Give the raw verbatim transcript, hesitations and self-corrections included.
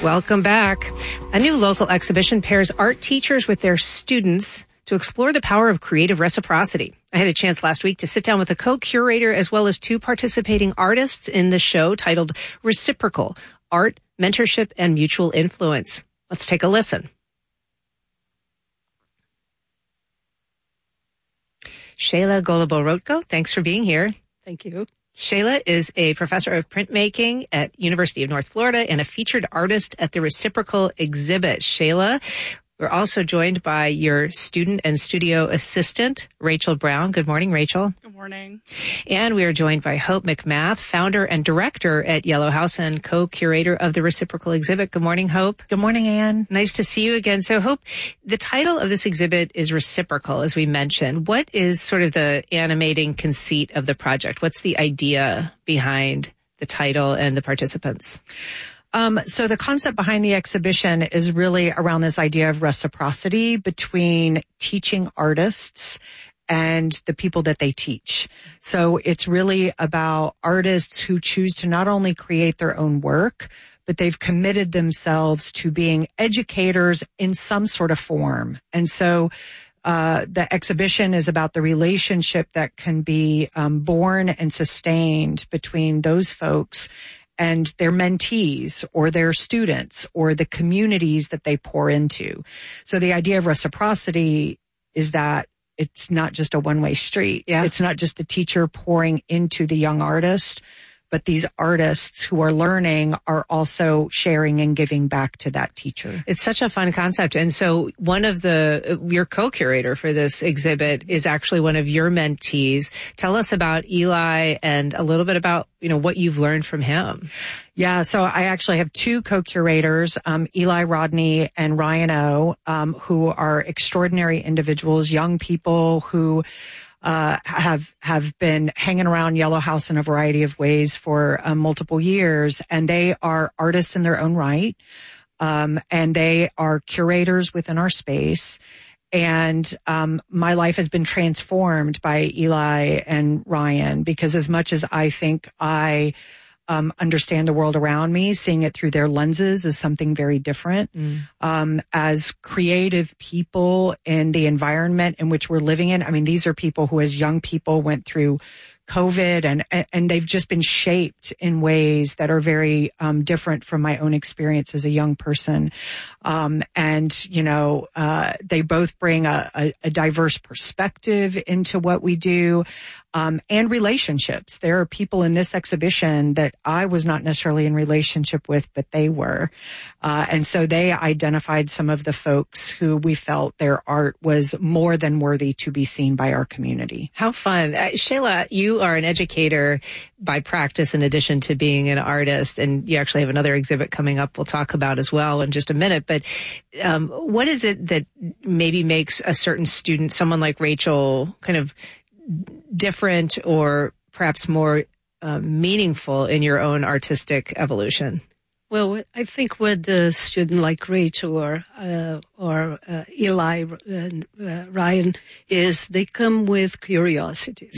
Welcome back. A new local exhibition pairs art teachers with their students to explore the power of creative reciprocity. I had a chance last week to sit down with a co-curator as well as two participating artists in the show titled Reciprocal: Art, Mentorship, and Mutual Influence. Let's take a listen. Shayla Goloborotko, thanks for being here. Thank you. Shayla is a professor of printmaking at University of North Florida and a featured artist at the Reciprocal exhibit. Shayla, we're also joined by your student and studio assistant, Rachel Brown. Good morning, Rachel. Good morning. And we are joined by Hope McMath, founder and director at Yellow House and co-curator of the Reciprocal exhibit. Good morning, Hope. Good morning, Anne. Nice to see you again. So, Hope, the title of this exhibit is Reciprocal, as we mentioned. What is sort of the animating conceit of the project? What's the idea behind the title and the participants? Um, so the concept behind the exhibition is really around this idea of reciprocity between teaching artists and the people that they teach. So it's really about artists who choose to not only create their own work, but they've committed themselves to being educators in some sort of form. And so Uh, the exhibition is about the relationship that can be um, born and sustained between those folks and their mentees or their students or the communities that they pour into. So the idea of reciprocity is that it's not just a one-way street. Yeah. It's not just the teacher pouring into the young artist, but these artists who are learning are also sharing and giving back to that teacher. It's such a fun concept. And so one of the, your co-curator for this exhibit is actually one of your mentees. Tell us about Eli and a little bit about, you know, what you've learned from him. Yeah, so I actually have two co-curators, um, Eli Rodney and Ryan O, um, who are extraordinary individuals, young people who Uh, have, have been hanging around Yellow House in a variety of ways for uh, multiple years. And they are artists in their own right. Um, and they are curators within our space. And, um, my life has been transformed by Eli and Ryan because as much as I think I, um, understand the world around me, seeing it through their lenses is something very different. Mm. Um, as creative people in the environment in which we're living in, I mean, these are people who as young people went through COVID and, and they've just been shaped in ways that are very, um, different from my own experience as a young person. Um, and, you know, uh, they both bring a, a, a diverse perspective into what we do. Um, and relationships. There are people in this exhibition that I was not necessarily in relationship with, but they were. Uh, and so they identified some of the folks who we felt their art was more than worthy to be seen by our community. How fun. Uh, Shayla, you are an educator by practice in addition to being an artist, and you actually have another exhibit coming up we'll talk about as well in just a minute. But um, what is it that maybe makes a certain student, someone like Rachel, kind of different or perhaps more uh, meaningful in your own artistic evolution? Well, I think with a student like Rachel or uh, or uh, Eli and uh, Ryan is they come with curiosities.